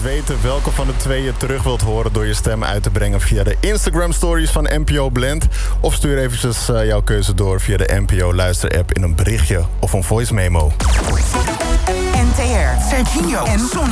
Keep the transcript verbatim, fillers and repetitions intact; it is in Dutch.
weten welke van de twee je terug wilt horen door je stem uit te brengen via de Instagram stories van N P O Blend. Of stuur eventjes uh, jouw keuze door via de N P O luisterapp in een berichtje of een voice memo. N T R, Serginho en Sonja.